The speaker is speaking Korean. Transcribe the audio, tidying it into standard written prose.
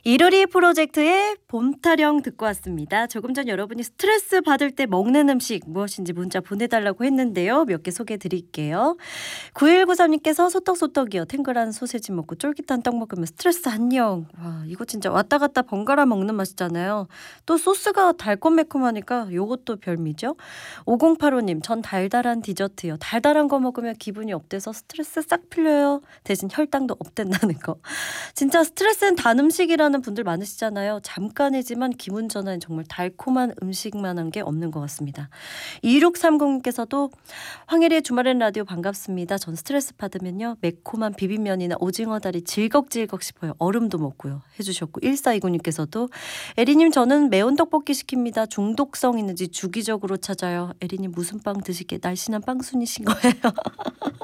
이루리 프로젝트의 봄타령 듣고 왔습니다. 조금 전 여러분이 스트레스 받을 때 먹는 음식 무엇인지 문자 보내달라고 했는데요. 몇 개 소개해 드릴게요. 9193님께서 소떡소떡이요. 탱글한 소세지 먹고 쫄깃한 떡 먹으면 스트레스 안녕. 와, 이거 진짜 왔다 갔다 번갈아 먹는 맛이잖아요. 또 소스가 달콤매콤하니까 요것도 별미죠. 5085님, 전 달달한 디저트요. 달달한 거 먹으면 기분이 업돼서 스트레스 싹 풀려요. 대신 혈당도 업된다는 거. 진짜 스트레스는 단 음식이라는 분들 많으시잖아요. 잠깐이지만 기분 전환이 정말 달콤한 음식만한 게 없는 것 같습니다. 2630님께서도 황혜리의 주말엔 라디오 반갑습니다. 전 스트레스 받으면요. 매콤한 비빔면이나 오징어 다리 질걱질걱 싶어요. 얼음도 먹고요. 해주셨고 1429님께서도 에리님 저는 매운 떡볶이 시킵니다. 중독성 있는지 주기적으로 찾아요. 에리님 무슨 빵 드시게 날씬한 빵순이신 거예요?